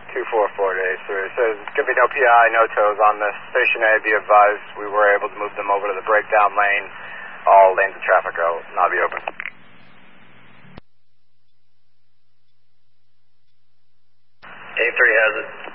244 to A3. It says there's going to be no PI, no tows on this. Station A, be advised, we were able to move them over to the breakdown lane. All lanes of traffic will now be open. A3 has it.